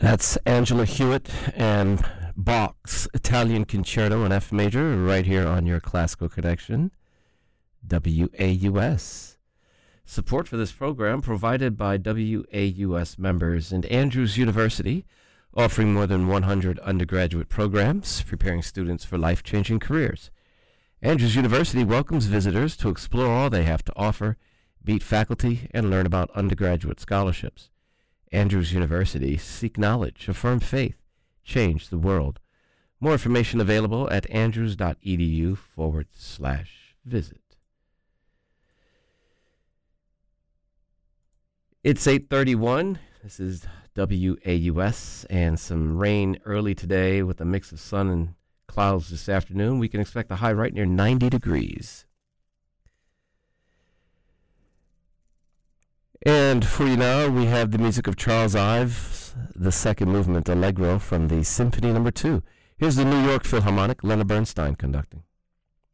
That's Angela Hewitt and Bach's Italian Concerto in F major right here on your Classical Connection, WAUS. Support for this program provided by WAUS members and Andrews University, offering more than 100 undergraduate programs, preparing students for life-changing careers. Andrews University welcomes visitors to explore all they have to offer, meet faculty, and learn about undergraduate scholarships. Andrews University, seek knowledge, affirm faith, change the world. More information available at andrews.edu/visit. It's 8:31. This is WAUS, and some rain early today with a mix of sun and clouds this afternoon. We can expect a high right near 90 degrees. And for you now, we have the music of Charles Ives, the second movement Allegro from the Symphony No. 2. Here's the New York Philharmonic, Leonard Bernstein conducting.